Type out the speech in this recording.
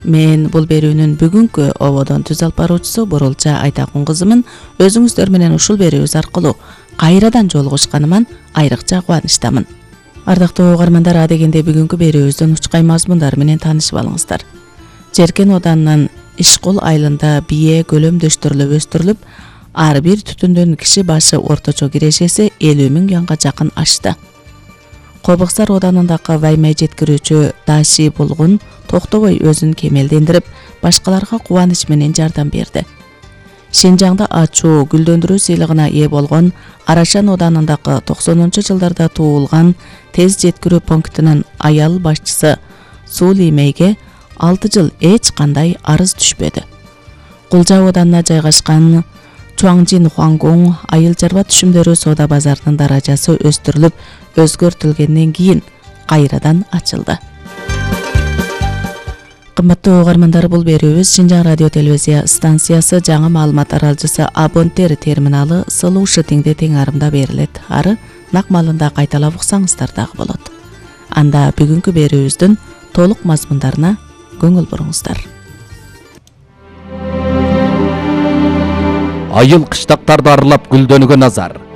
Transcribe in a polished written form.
Мен бул берүүнүн бүгүнкү ободон түз алып баруучусу Бурулча Айтакун кызымын. Өзүңүздөр менен ушул берүүбүз аркылуу кайрадан жолугушканыман айрыкча кубанычтамын. Ардактуу угармандар, адегенде бүгүнкү берүүбүздүн учкай мазмундары менен таанышып алыңыздар. Жеркен оданынан Ишкул айылында бие көлөмдөштүрүлүп өстүрүлүп, ар бир түтүндөн киши башы орточо кирешеси 50.000 юанга жакын ашты. Кобуксар оданындагы ваймай жеткирүүчү Даши Булгун токтобой өзүн кемелдендирип, башкаларга кубаныч менен жардам берди. Шинжаңда ачуу гүлдөндүрүү сыйлыгына ээ болгон Арашан оданындагы 90-жылдарда туулган тез жеткирүү пунктунун аял башчысы Сулеймейге 6 жыл эч кандай арыз түшпөдү. Кулжа оданына жайгашкан Чуаңжин Хуангуң айыл чарба түшүмдөрү соода базарынын даражасы өстүрүлүп, өзгөртүлгенден кийин кайрадан ачылды. Кымбаттуу угармандар, бул берүүбүз Шинжаң радио телевизия станциясы жаңы маалымат аралжысы Абонтер терминалы Слушатиңде теңарымда берилет. Ары нак маалында кайталап уксаңыздар дагы болот. Анда бүгүнкү берүүбүздүн толук мазмундарына көңүл буруңуздар. Айыл кыштактарды аралап гүлдөнүүгө назар.